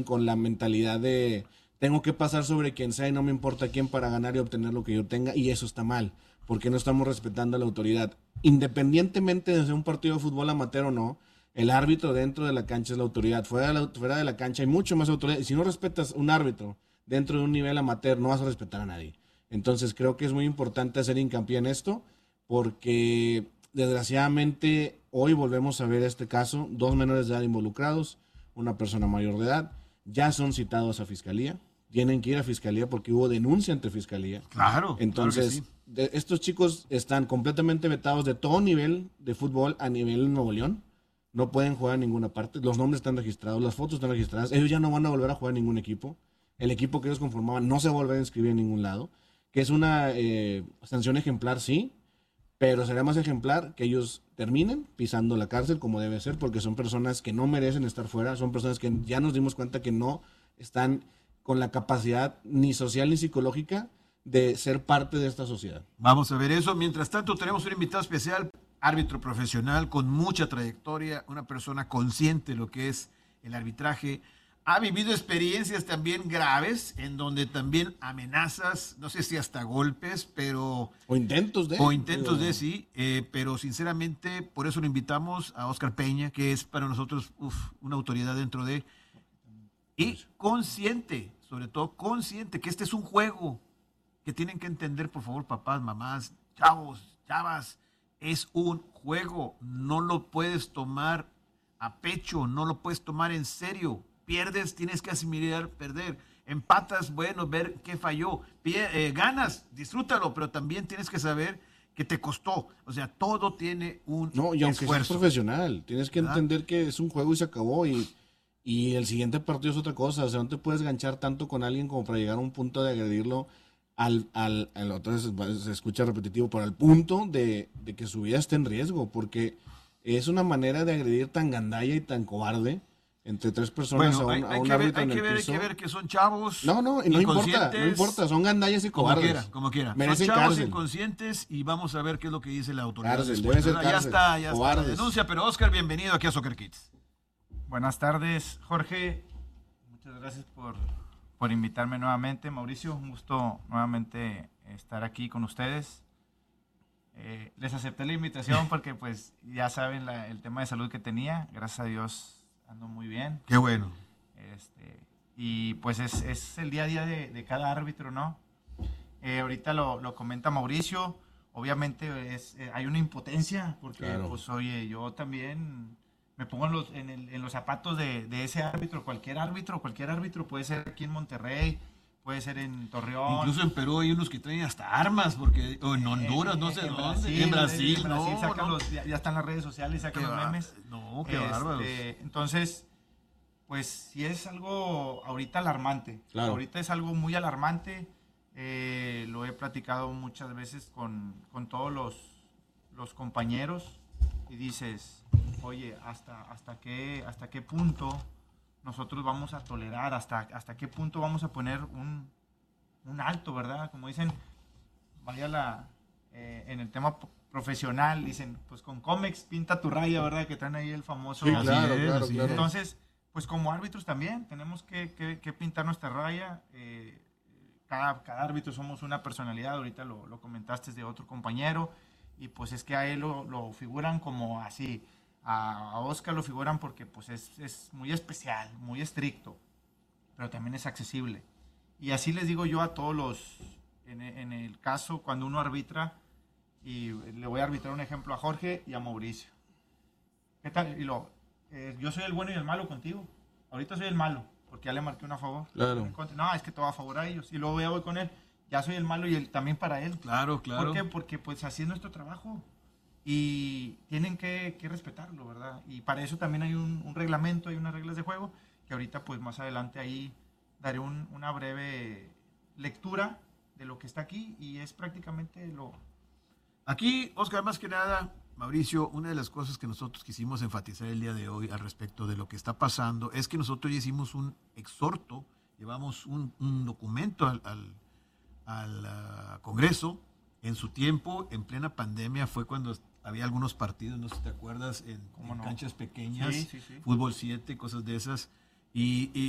con la mentalidad de tengo que pasar sobre quien sea y no me importa quién para ganar y obtener lo que yo tenga, y eso está mal, porque no estamos respetando a la autoridad. Independientemente de ser un partido de fútbol amateur o no, el árbitro dentro de la cancha es la autoridad. Fuera de la cancha hay mucho más autoridad, y si no respetas un árbitro dentro de un nivel amateur, no vas a respetar a nadie. Entonces creo que es muy importante hacer hincapié en esto, porque desgraciadamente hoy volvemos a ver este caso, 2 menores de edad involucrados, una persona mayor de edad, ya son citados a fiscalía, tienen que ir a fiscalía porque hubo denuncia ante fiscalía. Claro. Entonces, claro que sí. estos chicos están completamente vetados de todo nivel de fútbol a nivel Nuevo León. No pueden jugar en ninguna parte. Los nombres están registrados, las fotos están registradas. Ellos ya no van a volver a jugar en ningún equipo. El equipo que ellos conformaban no se va a volver a inscribir en ningún lado. Que es una sanción ejemplar, sí, pero sería más ejemplar que ellos terminen pisando la cárcel como debe ser, porque son personas que no merecen estar fuera, son personas que ya nos dimos cuenta que no están con la capacidad ni social ni psicológica de ser parte de esta sociedad. Vamos a ver eso. Mientras tanto, tenemos un invitado especial, árbitro profesional con mucha trayectoria, una persona consciente de lo que es el arbitraje. Ha vivido experiencias también graves, en donde también amenazas, no sé si hasta golpes, pero... O intentos de, sí, pero sinceramente, por eso lo invitamos a Óscar Peña, que es para nosotros una autoridad dentro de... Y consciente, sobre todo consciente, que este es un juego, que tienen que entender, por favor, papás, mamás, chavos, chavas, es un juego, no lo puedes tomar a pecho, no lo puedes tomar en serio. Pierdes, tienes que asimilar perder. Empatas, bueno, ver qué falló. Ganas, disfrútalo, pero también tienes que saber que te costó. O sea, todo tiene un No, y aunque seas esfuerzo. profesional, tienes que entender que es un juego y se acabó, y el siguiente partido es otra cosa. O sea, no te puedes ganchar tanto con alguien como para llegar a un punto de agredirlo otra vez se escucha repetitivo, pero al punto de que su vida esté en riesgo, porque es una manera de agredir tan gandalla y tan cobarde entre 3 personas a un árbitro en el piso. Hay que ver que son chavos. No importa, son gandallas y cobardes. Como quiera. Merecen Son chavos cárcel. inconscientes y vamos a ver qué es lo que dice la autoridad. Cárcel, después, debe ser ya cárcel. está la Cobardes. denuncia, pero Óscar, bienvenido aquí a Soccer Kids. Buenas tardes, Jorge. Muchas gracias por invitarme nuevamente. Mauricio, un gusto nuevamente estar aquí con ustedes. Les acepté la invitación porque pues ya saben el tema de salud que tenía. Gracias a Dios ando muy bien. Qué bueno. Y pues es el día a día de cada árbitro, ¿no? Ahorita lo comenta Mauricio. Obviamente hay una impotencia porque claro. Pues oye, yo también me pongo en los zapatos de ese árbitro. Cualquier árbitro puede ser aquí en Monterrey, puede ser en Torreón. Incluso en Perú hay unos que traen hasta armas, o en Honduras, no sé dónde. En Brasil, sacan ya están las redes sociales, sacan los memes. No, qué bárbaros. Entonces, pues sí es algo ahorita alarmante. Claro. Ahorita es algo muy alarmante. Lo he platicado muchas veces con todos los compañeros y dices, oye, ¿hasta qué punto nosotros vamos a tolerar? ¿Hasta qué punto vamos a poner un alto, verdad? Como dicen, en el tema profesional, dicen, pues con Comex pinta tu raya, ¿verdad? Que traen ahí el famoso... Sí, claro. Entonces, pues como árbitros también tenemos que pintar nuestra raya. Cada árbitro somos una personalidad, ahorita lo comentaste de otro compañero, y pues es que a él lo figuran como así, a Óscar lo figuran porque pues es muy especial, muy estricto, pero también es accesible. Y así les digo yo a todos en el caso cuando uno arbitra, y le voy a arbitrar un ejemplo a Jorge y a Mauricio. ¿Qué tal? Yo soy el bueno y el malo contigo, ahorita soy el malo, porque ya le marqué una a favor. Claro. No, es que te va a favor a ellos. Y luego ya voy con él. Ya soy el malo y también para él. Claro. ¿Por qué? Porque pues así es nuestro trabajo. Y tienen que respetarlo, ¿verdad? Y para eso también hay un reglamento, hay unas reglas de juego, que ahorita pues más adelante ahí daré una breve lectura de lo que está aquí, y es prácticamente lo... Aquí, Óscar, más que nada, Mauricio, una de las cosas que nosotros quisimos enfatizar el día de hoy al respecto de lo que está pasando es que nosotros ya hicimos un exhorto, llevamos un documento al Congreso. En su tiempo, en plena pandemia, fue cuando había algunos partidos, no sé si te acuerdas, en canchas pequeñas, Sí. fútbol 7, cosas de esas. Y